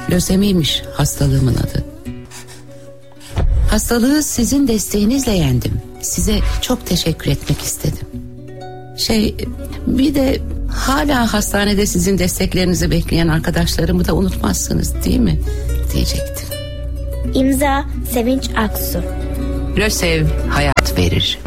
Lösemiymiş hastalığımın adı. Hastalığı sizin desteğinizle yendim. Size çok teşekkür etmek istedim. Bir de hala hastanede sizin desteklerinizi bekleyen arkadaşlarımı da unutmazsınız değil mi? Diyecektim. İmza Sevinç Aksu. Lösev hayat verir.